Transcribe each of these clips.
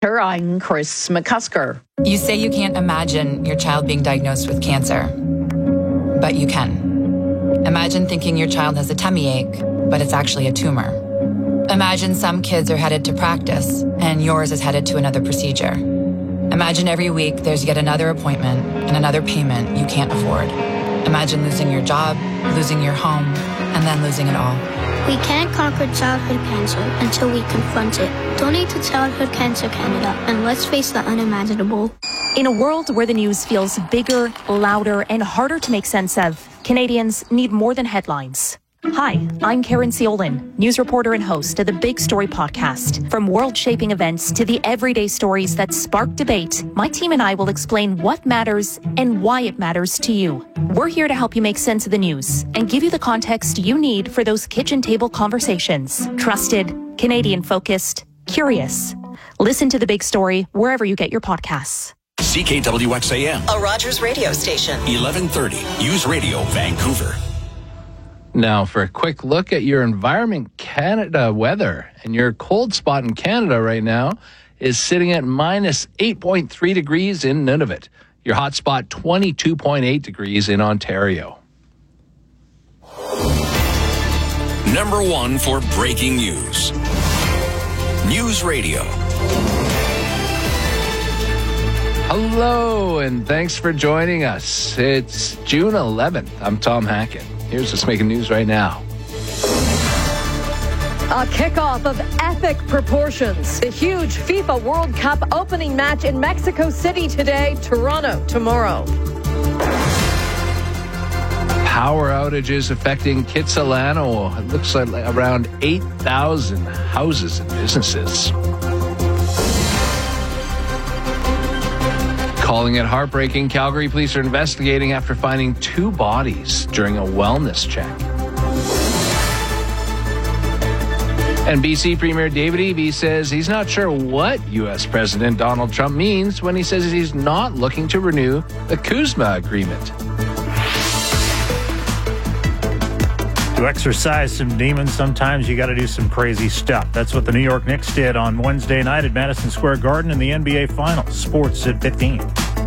Center, I'm Chris McCusker. You say you can't imagine your child being diagnosed with cancer, but you can. Imagine thinking your child has a tummy ache, but it's actually a tumor. Imagine some kids are headed to practice, and yours is headed to another procedure. Imagine every week there's yet another appointment and another payment you can't afford. Imagine losing your job, losing your home, and then losing it all. We can't conquer childhood cancer until we confront it. Donate to Childhood Cancer Canada, and let's face the unimaginable. In a world where the news feels bigger, louder, and harder to make sense of, Canadians need more than headlines. Hi, I'm Karen Ciolin, news reporter and host of the Big Story podcast. From world-shaping events to the everyday stories that spark debate, my team and I will explain what matters and why it matters to you. We're here to help you make sense of the news and give you the context you need for those kitchen table conversations. Trusted, Canadian-focused, curious. Listen to The Big Story wherever you get your podcasts. CKWXAM, a Rogers radio station. 1130 News Radio, Vancouver. Now, for a quick look at your Environment Canada weather. And your cold spot in Canada right now is sitting at minus 8.3 degrees in Nunavut. Your hot spot, 22.8 degrees in Ontario. Number one for breaking news. News Radio. Hello, and thanks for joining us. It's June 11th. I'm Tom Hackett. Here's what's making news right now. A kickoff of epic proportions. The huge FIFA World Cup opening match in Mexico City today, Toronto tomorrow. Power outages affecting Kitsilano. It looks like around 8,000 houses and businesses. Calling it heartbreaking, Calgary police are investigating after finding 2 bodies during a wellness check. And BC Premier David Eby says he's not sure what U.S. President Donald Trump means when he says he's not looking to renew the CUSMA agreement. To exercise some demons, sometimes you got to do some crazy stuff. That's what the New York Knicks did on Wednesday night at Madison Square Garden in the NBA Finals. Sports at 15.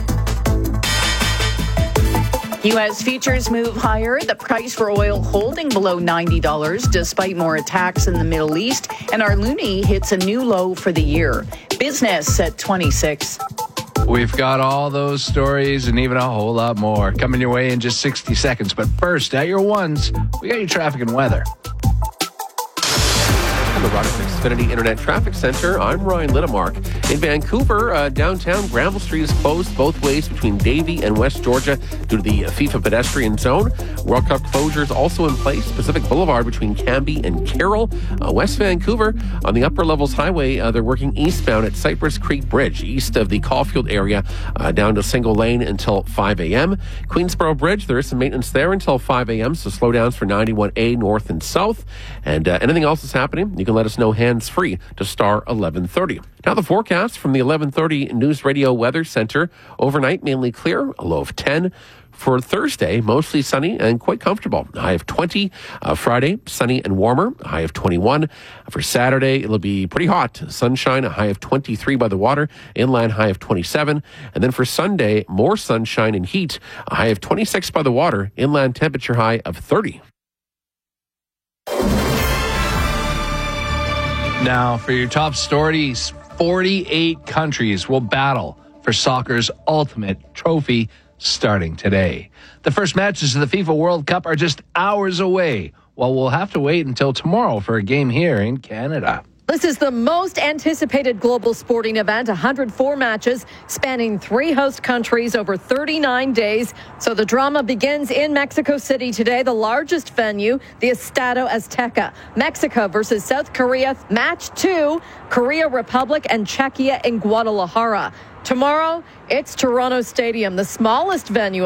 U.S. futures move higher. The price for oil holding below $90 despite more attacks in the Middle East. And our loonie hits a new low for the year. Business at 26. We've got all those stories and even a whole lot more coming your way in just 60 seconds. But first, at your ones, we got your traffic and weather. From the Rogers Xfinity Internet Traffic Center, I'm Ryan Littamark. In Vancouver, downtown Granville Street is closed both ways between Davie and West Georgia due to the FIFA pedestrian zone. World Cup closures also in place. Pacific Boulevard between Cambie and Carroll. West Vancouver, on the Upper Levels Highway, they're working eastbound at Cypress Creek Bridge, east of the Caulfield area, down to single lane until 5 a.m. Queensboro Bridge, there is some maintenance there until 5 a.m., so slowdowns for 91A north and south. And anything else is happening, you can let us know hands-free to star 1130. Now the forecast from the 1130 News Radio Weather Center. Overnight, mainly clear, a low of 10. For Thursday, mostly sunny and quite comfortable. A high of 20. Friday, sunny and warmer, a high of 21. For Saturday, it'll be pretty hot. Sunshine, a high of 23 by the water. Inland, high of 27. And then for Sunday, more sunshine and heat, a high of 26 by the water. Inland temperature high of 30. Now, for your top stories, 48 countries will battle for soccer's ultimate trophy starting today. The first matches of the FIFA World Cup are just hours away, while we'll have to wait until tomorrow for a game here in Canada. This is the most anticipated global sporting event, 104 matches spanning 3 host countries over 39 days. So the drama begins in Mexico City today, the largest venue, the Estadio Azteca. Mexico versus South Korea, match 2, Korea Republic and Czechia in Guadalajara. Tomorrow, it's Toronto Stadium, the smallest venue